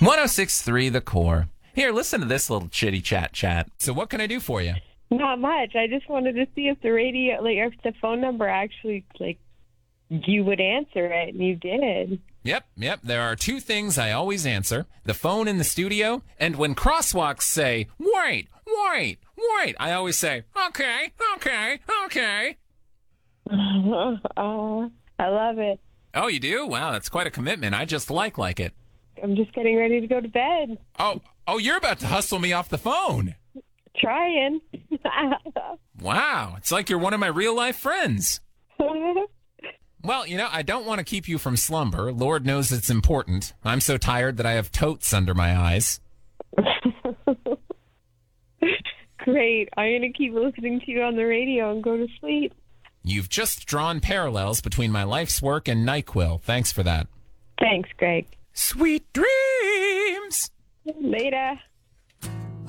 106.3 The Core. Here, listen to this little chitty chat. So what can I do for you? Not much. I just wanted to see if the radio, if the phone number actually, you would answer it, and you did. Yep. There are two things I always answer. The phone in the studio, and when crosswalks say, wait, I always say, okay. I love it. Oh, you do? Wow, that's quite a commitment. I just like it. I'm just getting ready to go to bed. Oh, you're about to hustle me off the phone. Trying. Wow, it's like you're one of my real-life friends. Well, I don't want to keep you from slumber. Lord knows it's important. I'm so tired that I have totes under my eyes. Great. I'm going to keep listening to you on the radio and go to sleep. You've just drawn parallels between my life's work and NyQuil. Thanks for that. Thanks, Greg. Sweet dreams! Later.